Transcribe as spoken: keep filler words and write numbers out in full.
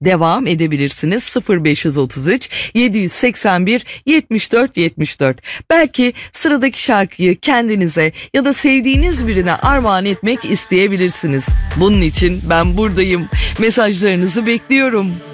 devam edebilirsiniz. sıfır beş otuz üç yedi seksen bir yetmiş dört yetmiş dört. Belki sıradaki şarkıyı kendinize ya da sevdiğiniz birine armağan etmek isteyebilirsiniz. Bunun için ben buradayım. Mesajlarınızı bekliyorum.